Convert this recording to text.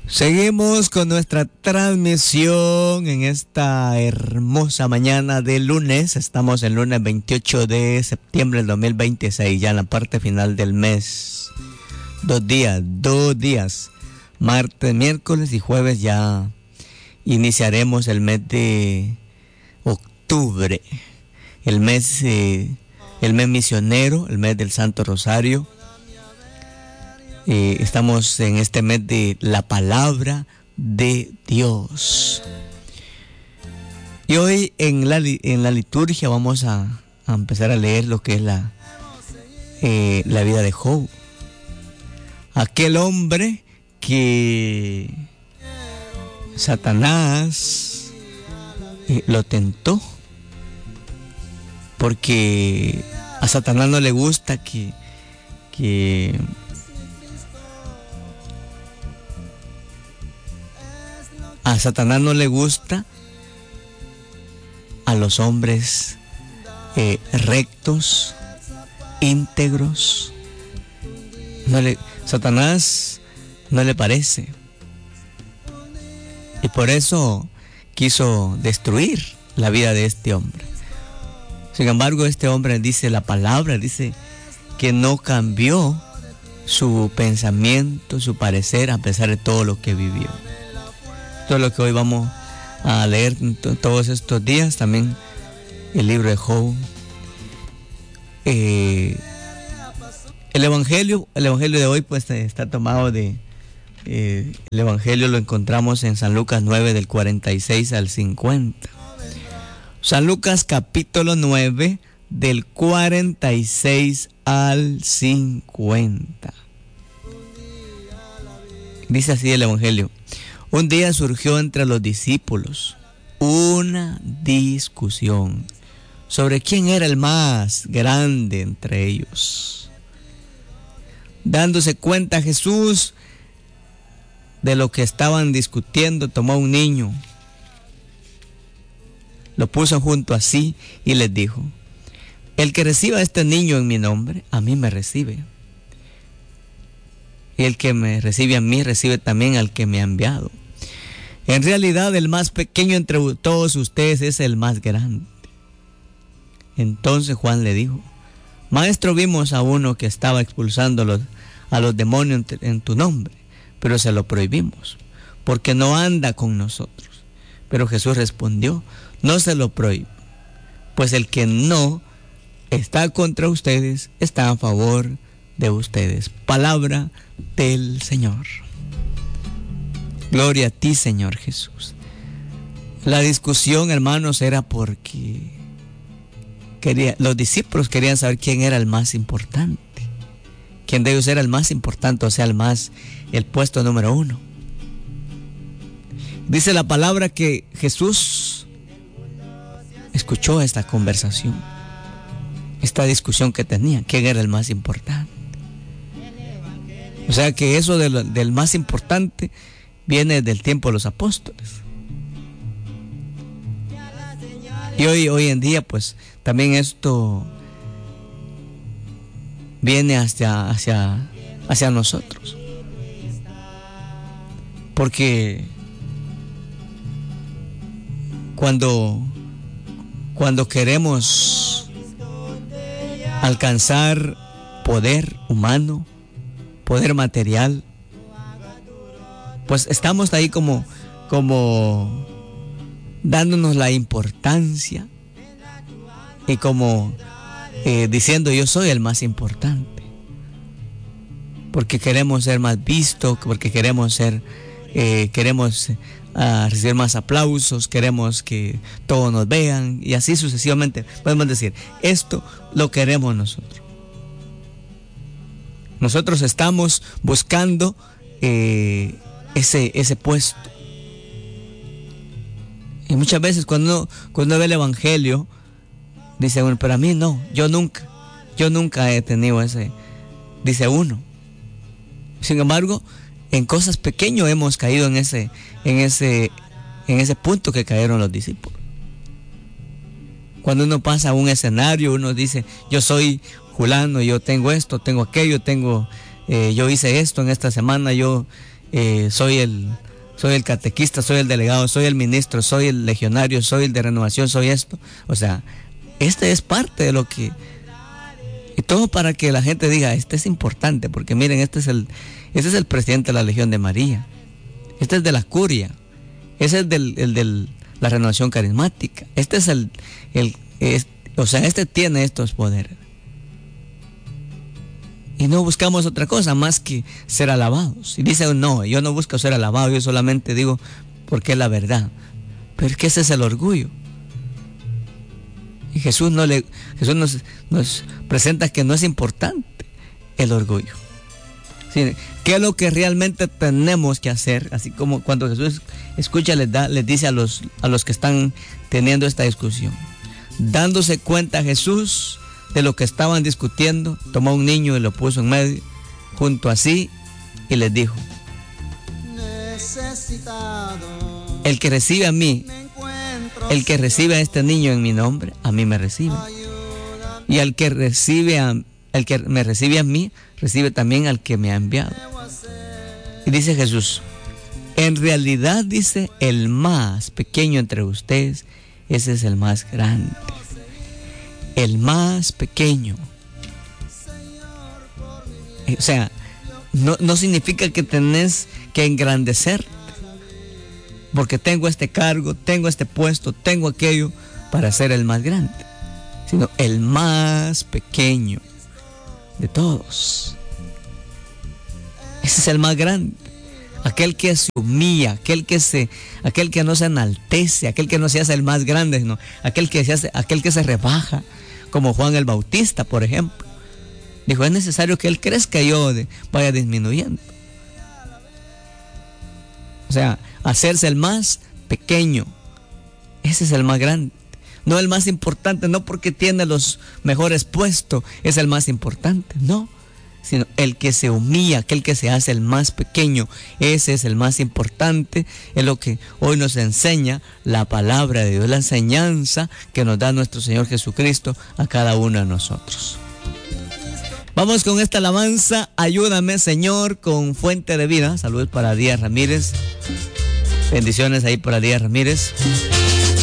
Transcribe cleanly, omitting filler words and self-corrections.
Seguimos con nuestra transmisión en esta hermosa mañana de lunes. Estamos el lunes 28 de septiembre del 2026, ya en la parte final del mes. 2 días. Martes, miércoles y jueves ya iniciaremos el mes de octubre. El mes misionero, el mes del Santo Rosario. Estamos en este mes de la palabra de Dios. Y hoy en la liturgia vamos a empezar a leer lo que es la vida de Job. Aquel hombre que Satanás lo tentó, porque a Satanás no le gusta que a Satanás no le gusta a los hombres rectos, íntegros. Satanás no le parece. Y por eso quiso destruir la vida de este hombre. Sin embargo, este hombre dice la palabra, dice que no cambió su pensamiento, su parecer, a pesar de todo lo que vivió. Todo lo que hoy vamos a leer todos estos días, también el libro de Job. El evangelio de hoy pues está tomado el evangelio lo encontramos en San Lucas 9 del 46 al 50. San Lucas capítulo 9 del 46 al 50. Dice así el evangelio: un día surgió entre los discípulos una discusión sobre quién era el más grande entre ellos. Dándose cuenta Jesús de lo que estaban discutiendo, tomó a un niño, lo puso junto a sí y les dijo: el que reciba a este niño en mi nombre, a mí me recibe. Y el que me recibe a mí, recibe también al que me ha enviado. En realidad, el más pequeño entre todos ustedes es el más grande. Entonces Juan le dijo: Maestro, vimos a uno que estaba expulsando a los demonios en tu nombre, pero se lo prohibimos, porque no anda con nosotros. Pero Jesús respondió: no se lo prohíbo, pues el que no está contra ustedes está a favor de ustedes. Palabra del Señor. Gloria a ti, Señor Jesús. La discusión, hermanos, era porque los discípulos querían saber quién era el más importante. Quién de ellos era el más importante, o sea, el puesto número 1. Dice la palabra que Jesús escuchó esta conversación, esta discusión que tenían, quién era el más importante. O sea que eso del más importante viene del tiempo de los apóstoles. Y hoy en día pues también esto viene hacia nosotros. Porque cuando queremos alcanzar poder humano, poder material, pues estamos ahí como dándonos la importancia y como diciendo yo soy el más importante, porque queremos ser más vistos, porque queremos recibir más aplausos, queremos que todos nos vean y así sucesivamente. Podemos decir, esto lo queremos nosotros. Nosotros estamos buscando ese puesto. Y muchas veces cuando uno ve el evangelio, dice uno, pero a mí no, yo nunca he tenido ese, dice uno. Sin embargo, en cosas pequeñas hemos caído en ese punto que cayeron los discípulos. Cuando uno pasa a un escenario, uno dice, yo soy fulano, yo tengo esto, tengo aquello, yo hice esto en esta semana, yo soy el catequista, soy el delegado, soy el ministro, soy el legionario, soy el de renovación, soy esto. O sea, este es parte de lo que... Y todo para que la gente diga, este es importante, porque miren, este es el presidente de la Legión de María, este es de la curia, ese es del la renovación carismática, este es este tiene estos poderes. Y no buscamos otra cosa más que ser alabados. Y dice, no, yo no busco ser alabado, yo solamente digo porque es la verdad. Pero es que ese es el orgullo. Y Jesús nos presenta que no es importante el orgullo. ¿Sí? ¿Qué es lo que realmente tenemos que hacer? Así como cuando Jesús escucha, les dice a los que están teniendo esta discusión. Dándose cuenta Jesús de lo que estaban discutiendo, tomó a un niño y lo puso en medio, junto a sí, y les dijo: el que recibe a mí, el que recibe a este niño en mi nombre, a mí me recibe. Y el que me recibe a mí, recibe también al que me ha enviado. Y dice Jesús, en realidad, dice, el más pequeño entre ustedes, ese es el más grande. El más pequeño. O sea, no significa que tenés que engrandecerte, porque tengo este cargo, tengo este puesto, tengo aquello para ser el más grande, sino el más pequeño de todos. Ese es el más grande. Aquel que se humilla, aquel que no se enaltece, aquel que no se hace el más grande, sino aquel que se rebaja, como Juan el Bautista, por ejemplo. Dijo, es necesario que él crezca y yo vaya disminuyendo. O sea, hacerse el más pequeño. Ese es el más grande. No el más importante, no porque tiene los mejores puestos, es el más importante, no. Sino el que se humilla, aquel que se hace el más pequeño, ese es el más importante. Es lo que hoy nos enseña la palabra de Dios, la enseñanza que nos da nuestro Señor Jesucristo a cada uno de nosotros. Vamos con esta alabanza, Ayúdame Señor, con Fuente de Vida. Saludos para Díaz Ramírez, bendiciones ahí para Díaz Ramírez.